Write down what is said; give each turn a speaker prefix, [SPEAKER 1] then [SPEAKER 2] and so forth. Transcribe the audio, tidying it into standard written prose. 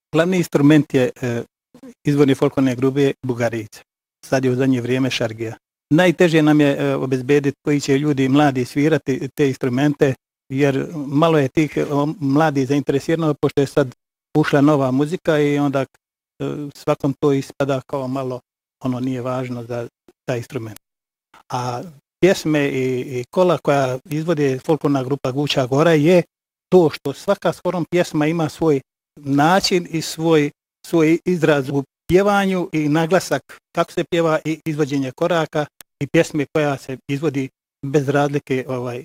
[SPEAKER 1] Glavni instrument je izvorni folklorne grupe Bugarice. Sad je u zadnje vrijeme šargija. Najteže nam je obezbediti koji će ljudi mladi svirati te instrumente, jer malo je tih mladi zainteresirano, pošto je sad ušla nova muzika i onda svakom to ispada kao malo, ono nije važno za taj instrument. A pjesme i kola koja izvodi folklorna grupa Guća Gora je to što svaka skorom pjesma ima svoj način i svoj izraz u pjevanju i naglasak kako se pjeva i izvođenje koraka i pjesme koja se izvodi bez razlike